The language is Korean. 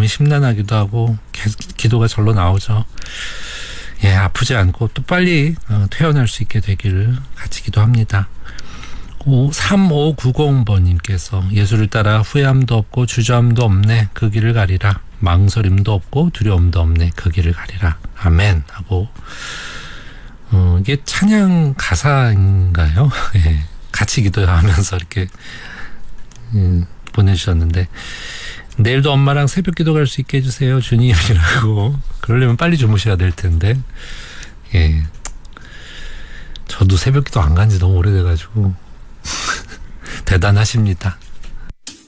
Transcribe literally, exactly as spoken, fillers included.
마음이 심란하기도 하고 기도가 절로 나오죠. 예, 아프지 않고 또 빨리 퇴원할 수 있게 되기를 같이 기도합니다. 삼오구공 번님께서 예수를 따라 후회함도 없고 주저함도 없네 그 길을 가리라. 망설임도 없고 두려움도 없네 그 길을 가리라. 아멘 하고 어, 이게 찬양 가사인가요? 예, 같이 기도하면서 이렇게 음, 보내주셨는데 내일도 엄마랑 새벽 기도 갈 수 있게 해주세요 주님이라고. 그러려면 빨리 주무셔야 될 텐데 예, 저도 새벽 기도 안 간 지 너무 오래돼가지고 대단하십니다.